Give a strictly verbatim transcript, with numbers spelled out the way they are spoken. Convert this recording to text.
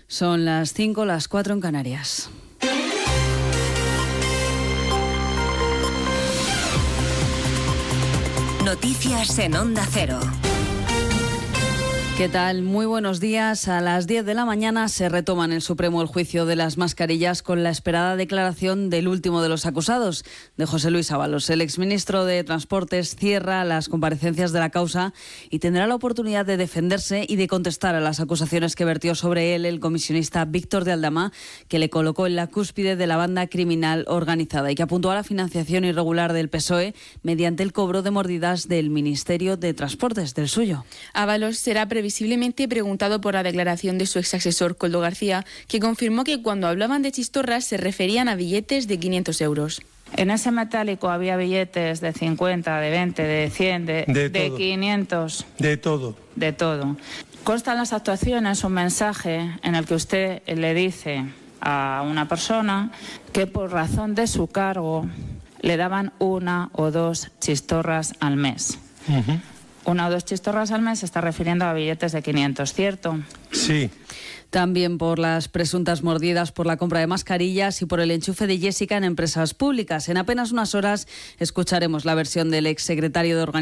Son las cinco, las cuatro en Canarias. Noticias en Onda Cero. ¿Qué tal? Muy buenos días. A las diez de la mañana se retoma en el Supremo el juicio de las mascarillas con la esperada declaración del último de los acusados, de José Luis Ábalos. El exministro de Transportes cierra las comparecencias de la causa y tendrá la oportunidad de defenderse y de contestar a las acusaciones que vertió sobre él el comisionista Víctor de Aldama, que le colocó en la cúspide de la banda criminal organizada y que apuntó a la financiación irregular del P S O E mediante el cobro de mordidas del Ministerio de Transportes, del suyo. Ábalos será previsiblemente preguntado por la declaración de su exasesor Koldo García, que confirmó que cuando hablaban de chistorras se referían a billetes de quinientos euros. En ese metálico había billetes de cincuenta, de veinte, de cien, de, de, de quinientos. De todo. De todo. Consta en las actuaciones un mensaje en el que usted le dice a una persona que por razón de su cargo le daban una o dos chistorras al mes. Uh-huh. Una o dos chistorras al mes se está refiriendo a billetes de quinientos, ¿cierto? Sí. También por las presuntas mordidas por la compra de mascarillas y por el enchufe de Jessica en empresas públicas. En apenas unas horas escucharemos la versión del exsecretario de Organización